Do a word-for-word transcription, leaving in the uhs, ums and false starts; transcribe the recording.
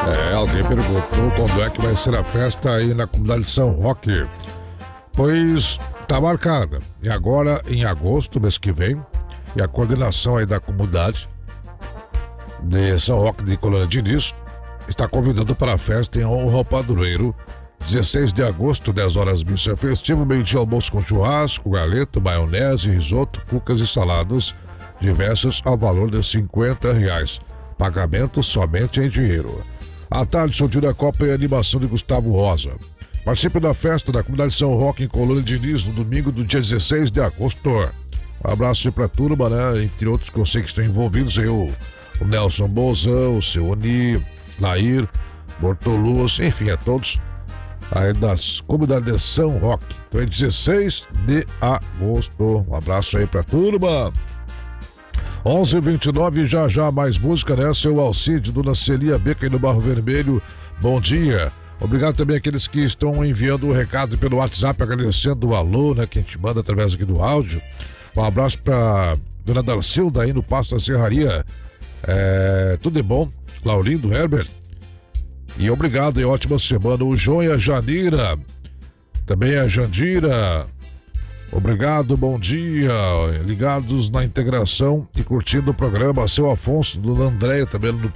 É, alguém perguntou quando é que vai ser a festa aí na comunidade de São Roque. Pois tá marcada. E agora, em agosto, mês que vem, e a coordenação aí da comunidade de São Roque de Colônia Diniz está convidando para a festa em honra ao padroeiro. dezesseis de agosto, dez horas, missa festivo, meio-dia almoço com churrasco, galeto, maionese, risoto, cucas e saladas diversas ao valor de cinquenta reais. Pagamento somente em dinheiro. À tarde, sorteio da Copa e animação de Gustavo Rosa. Participe da festa da comunidade São Roque em Colônia Diniz no domingo do dia dezesseis de agosto. Um abraço aí pra turma, né? Entre outros que eu sei que estão envolvidos aí, o, o Nelson Bozão, o seu Oni, Lair, Bortoluz, enfim, a todos aí das comunidades de São Roque. Então é dezesseis de agosto. Um abraço aí pra turma. onze e vinte e nove, já já mais música, né? Seu Alcide, Dona Celia Beca aí no Barro Vermelho. Bom dia. Obrigado também àqueles que estão enviando o recado pelo WhatsApp, agradecendo o alô, né? Que a gente manda através aqui do áudio. Um abraço pra Dona Darcilda aí no Pasto da Serraria. É, tudo de bom. Laurindo, Herbert. E obrigado e ótima semana. O João e a Janira. Também a Jandira. Obrigado, bom dia. Ligados na integração e curtindo o programa. Seu Afonso, do Andréia também no